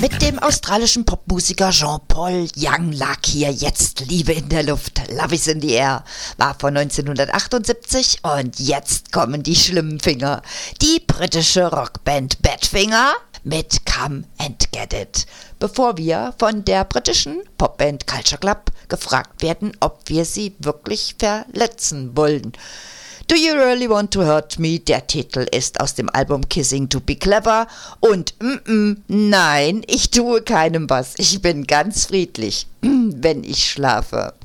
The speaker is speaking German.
Mit dem australischen Popmusiker Jean-Paul Young lag hier jetzt Liebe in der Luft. Love is in the Air war von 1978 und jetzt kommen die schlimmen Finger. Die britische Rockband Badfinger mit Come and Get It. Bevor wir von der britischen Popband Culture Club gefragt werden, ob wir sie wirklich verletzen wollen. Do You Really Want to Hurt Me? Der Titel ist aus dem Album Kissing to Be Clever und nein, ich tue keinem was. Ich bin ganz friedlich, wenn ich schlafe.